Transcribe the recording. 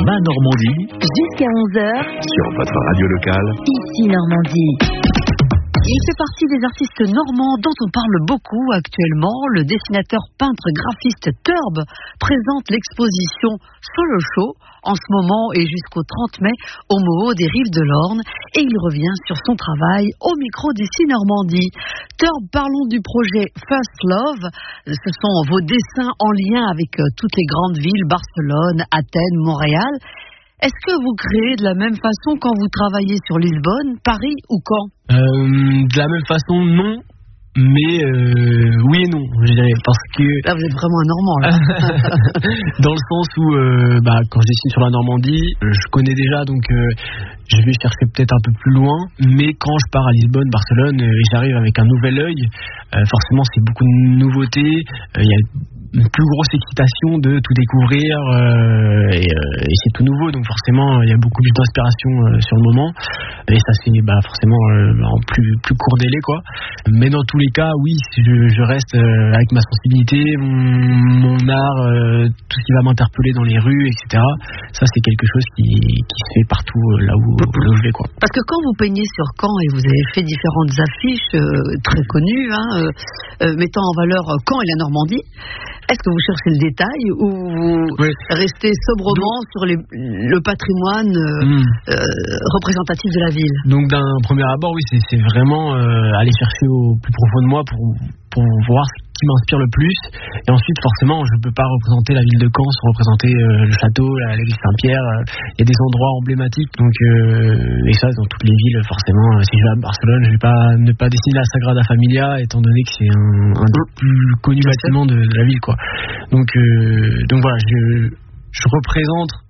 Ma Normandie. Jusqu'à 11h. Sur votre radio locale. Ici Normandie. Il fait partie des artistes normands dont on parle beaucoup actuellement. Le dessinateur, peintre, graphiste Turb présente l'exposition Solo Show en ce moment et jusqu'au 30 mai au Moho des Rives de l'Orne. Et il revient sur son travail au micro d'ici Normandie. Turb, parlons du projet First Love. Ce sont vos dessins en lien avec toutes les grandes villes, Barcelone, Athènes, Montréal. Est-ce que vous créez de la même façon quand vous travaillez sur Lisbonne, Paris ou Caen ? De la même façon, non. Mais oui et non, je dirais, parce que... Là, vous êtes vraiment un Normand, là. Dans le sens où, quand je dessine sur la Normandie, je connais déjà, donc je vais chercher peut-être un peu plus loin. Mais quand je pars à Lisbonne, Barcelone, et j'arrive avec un nouvel œil, forcément, c'est beaucoup de nouveautés. Il y a une plus grosse excitation de tout découvrir et c'est tout nouveau, donc forcément il y a beaucoup plus d'inspiration sur le moment et ça c'est forcément en plus court délai quoi. Mais dans tous les cas oui, je reste avec ma sensibilité, mon art, tout ce qui va m'interpeller dans les rues, etc. Ça c'est quelque chose qui se fait partout là où je vais quoi. Parce que quand vous peignez sur Caen et vous avez fait différentes affiches très connues mettant en valeur Caen et la Normandie, est-ce que vous cherchez le détail ou vous restez sobrement sur le patrimoine représentatif de la ville ? Donc d'un premier abord, oui, c'est vraiment aller chercher au plus profond de moi pour voir ce qui m'inspire le plus. Et ensuite, forcément, je ne peux pas représenter la ville de Caen sans représenter le château, l'église Saint-Pierre. Il y a des endroits emblématiques. Donc, et ça, dans toutes les villes, forcément. Si je vais à Barcelone, je ne vais pas ne pas dessiner la Sagrada Familia, étant donné que c'est un des plus connus bâtiments de la ville, quoi. Donc voilà, je représente